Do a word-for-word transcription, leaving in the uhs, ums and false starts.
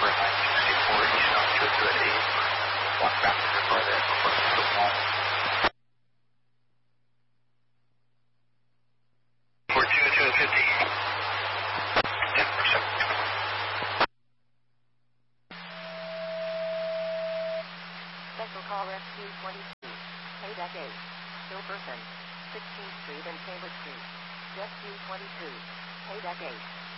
nine sixty-four, East on two two eight, one passenger for the airport. For two two fifty, ten percent. Special call Rescue twenty-two, Paydeck eight, Silverton, sixteenth Street and Taylor Street. Rescue twenty-two, Paydeck eight.